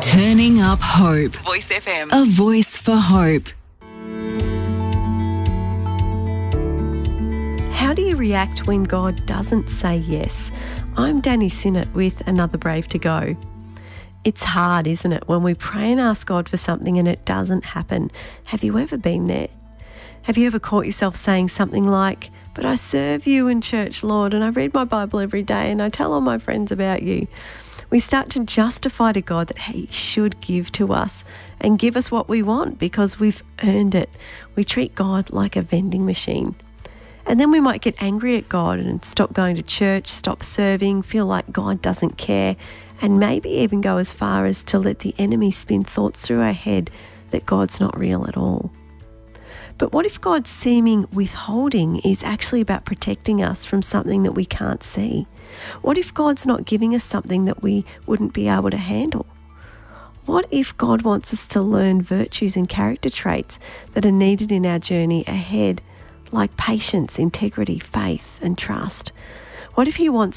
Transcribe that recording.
Turning up hope. Voice FM. A voice for hope. How do you react when God doesn't say yes? I'm Danny Sinnott with Another Brave to Go. It's hard, isn't it, when we pray and ask God for something and it doesn't happen. Have you ever been there? Have you ever caught yourself saying something like, "But I serve you in church, Lord, and I read my Bible every day and I tell all my friends about you"? We start to justify to God that He should give to us and give us what we want because we've earned it. We treat God like a vending machine. And then we might get angry at God and stop going to church, stop serving, feel like God doesn't care, and maybe even go as far as to let the enemy spin thoughts through our head that God's not real at all. But what if God's seeming withholding is actually about protecting us from something that we can't see? What if God's not giving us something that we wouldn't be able to handle? What if God wants us to learn virtues and character traits that are needed in our journey ahead, like patience, integrity, faith, and trust? What if He wants